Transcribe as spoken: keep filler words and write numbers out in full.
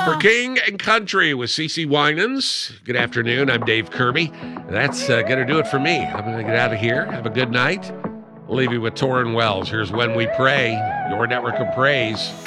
For King and Country with CeCe Winans. Good afternoon. I'm Dave Kirby. That's uh, going to do it for me. I'm going to get out of here. Have a good night. We'll leave you with Torrin Wells. Here's When We Pray, your network of praise.